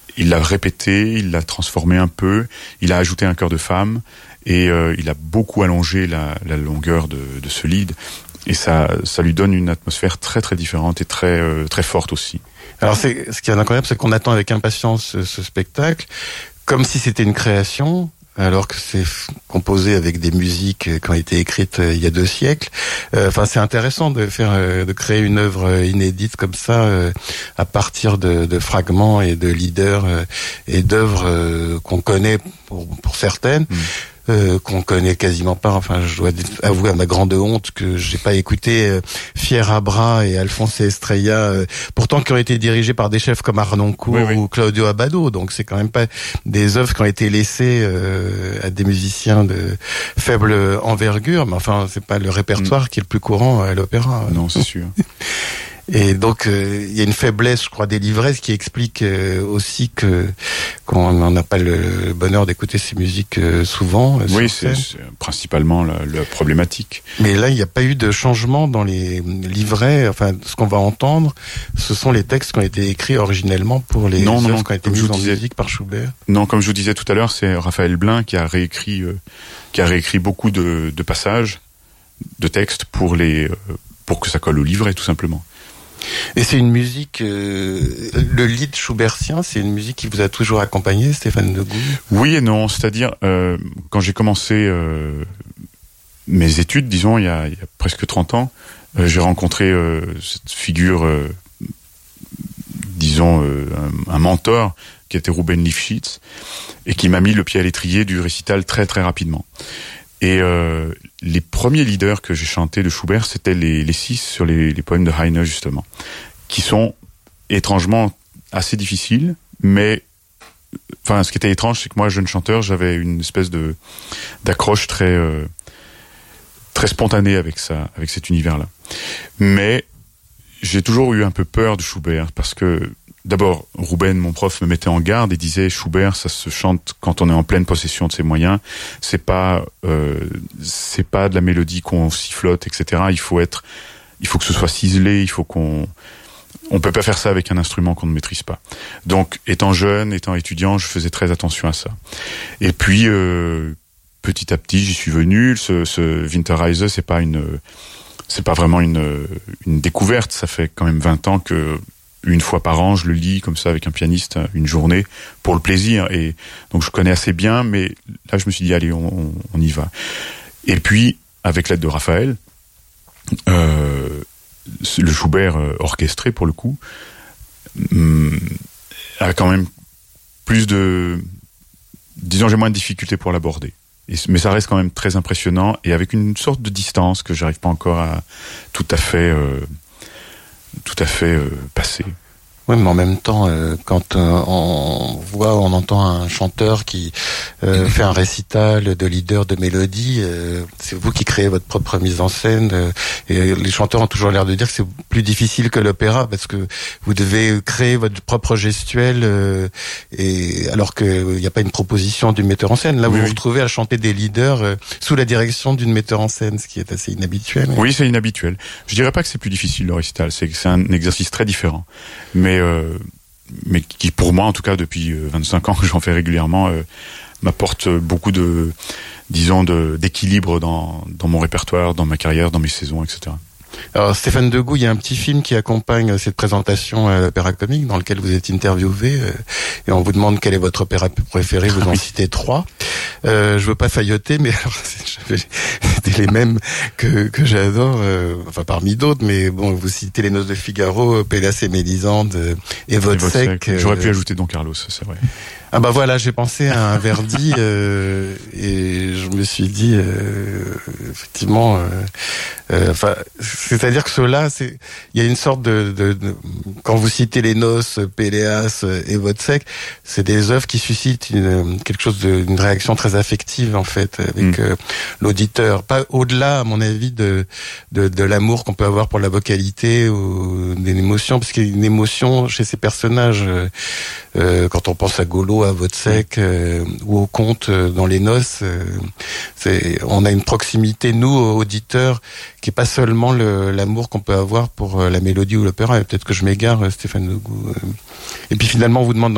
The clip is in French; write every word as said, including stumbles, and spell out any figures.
il l'a répété, il l'a transformé un peu, il a ajouté un chœur de femme et euh, il a beaucoup allongé la, la longueur de, de ce lead et ça, ça lui donne une atmosphère très très différente et très euh, très forte aussi. Alors c'est, ce qui est incroyable, c'est qu'on attend avec impatience ce, ce spectacle, comme si c'était une création, alors que c'est composé avec des musiques qui ont été écrites il y a deux siècles. Euh, enfin, c'est intéressant de faire, de créer une œuvre inédite comme ça, euh, à partir de, de fragments et de leaders euh, et d'œuvres euh, qu'on connaît pour, pour certaines. Mmh. Euh, qu'on connaît quasiment pas. Enfin, je dois avouer à ma grande honte que j'ai pas écouté euh, Fier Abra et Alphonse Estrella, euh, pourtant qui ont été dirigés par des chefs comme Arnoncourt oui, oui. ou Claudio Abbado. Donc c'est quand même pas des œuvres qui ont été laissées euh, à des musiciens de faible envergure. Mais enfin, c'est pas le répertoire mmh. qui est le plus courant à l'opéra. Non, c'est sûr. Et donc euh, il y a une faiblesse, je crois, des livresses qui explique euh, aussi que qu'on n'en a pas le bonheur d'écouter ces musiques euh, souvent. Oui, c'est, c'est principalement la, la problématique. Mais là, il n'y a pas eu de changement dans les livrets. Enfin, ce qu'on va entendre, ce sont les textes qui ont été écrits originellement pour les non, œuvres non, qui ont été mises en disais, musique par Schubert. Non, comme je vous disais tout à l'heure, c'est Raphaël Blin qui a réécrit, euh, qui a réécrit beaucoup de, de passages, de textes pour les, euh, pour que ça colle au livret, tout simplement. Et c'est une musique, euh, le lied schubertien, c'est une musique qui vous a toujours accompagné, Stéphane Degout ? Oui et non, c'est-à-dire euh, quand j'ai commencé euh, mes études, disons il y a, il y a presque trente ans, euh, j'ai rencontré euh, cette figure, euh, disons euh, un, un mentor qui était Ruben Lifshitz et qui m'a mis le pied à l'étrier du récital très très rapidement. Et euh, les premiers leaders que j'ai chantés de Schubert, c'était les, les six sur les, les poèmes de Heine, justement, qui sont étrangement assez difficiles, mais enfin, ce qui était étrange, c'est que moi, jeune chanteur, j'avais une espèce de d'accroche très euh, très spontanée avec ça, avec cet univers-là. Mais j'ai toujours eu un peu peur de Schubert parce que d'abord, Ruben, mon prof, me mettait en garde et disait Schubert, ça se chante quand on est en pleine possession de ses moyens. C'est pas, euh, c'est pas de la mélodie qu'on sifflote, et cetera. Il faut être, il faut que ce soit ciselé. Il faut qu'on, on peut pas faire ça avec un instrument qu'on ne maîtrise pas. Donc, étant jeune, étant étudiant, je faisais très attention à ça. Et puis, euh, petit à petit, j'y suis venu. Ce, ce Winterreise, c'est pas une, c'est pas vraiment une, une découverte. Ça fait quand même vingt ans que une fois par an, je le lis comme ça avec un pianiste une journée pour le plaisir. Et donc je connais assez bien, mais là je me suis dit allez, on, on y va. Et puis avec l'aide de Raphaël, euh, le Schubert orchestré pour le coup hum, a quand même plus de, disons j'ai moins de difficultés pour l'aborder. Et, mais ça reste quand même très impressionnant et avec une sorte de distance que j'arrive pas encore à tout à fait. Euh, tout à fait euh, passé. Oui, mais en même temps, euh, quand euh, on voit, on entend un chanteur qui euh, fait un récital de leader de mélodie, euh, c'est vous qui créez votre propre mise en scène. Euh, et les chanteurs ont toujours l'air de dire que c'est plus difficile que l'opéra parce que vous devez créer votre propre gestuelle, euh, et alors qu'il n'y a pas une proposition du metteur en scène. Là, oui, vous oui. vous retrouvez à chanter des leaders euh, sous la direction d'une metteur en scène, ce qui est assez inhabituel. Oui, c'est inhabituel. Je dirais pas que c'est plus difficile le récital, c'est que c'est un exercice très différent. Mais Euh, mais qui pour moi en tout cas depuis vingt-cinq ans que j'en fais régulièrement euh, m'apporte beaucoup de, disons, de, d'équilibre dans, dans mon répertoire, dans ma carrière, dans mes saisons, et cetera. Alors Stéphane Degout, il y a un petit film qui accompagne cette présentation à l'Opéra Comique dans lequel vous êtes interviewé euh, et on vous demande quel est votre opéra préféré, vous en citez trois. Euh, je veux pas failloter, mais alors c'était les mêmes que que j'adore, euh, enfin parmi d'autres, mais bon, vous citez Les Noces de Figaro, Pélas et Mélisande euh, et Wozzeck. Euh, J'aurais pu ajouter Don Carlos, c'est vrai. Ah bah voilà, j'ai pensé à un Verdi euh, et je me suis dit euh, effectivement, euh, euh, enfin, c'est-à-dire que ceux-là, c'est, il y a une sorte de, de, de quand vous citez Les Noces, Péléas et Wozzeck, c'est des œuvres qui suscitent une, quelque chose de, une réaction très affective en fait avec mmh. euh, l'auditeur, pas au-delà à mon avis de de, de l'amour qu'on peut avoir pour la vocalité ou d'une émotion, parce qu'il y a une émotion chez ces personnages euh, euh, quand on pense à Golo, à Wozzeck euh, ou au conte euh, dans Les Noces, euh, c'est, on a une proximité nous auditeurs qui est pas seulement le, l'amour qu'on peut avoir pour euh, la mélodie ou l'opéra. Et peut-être que je m'égare, Stéphane Degout. Euh. Et puis finalement on vous demande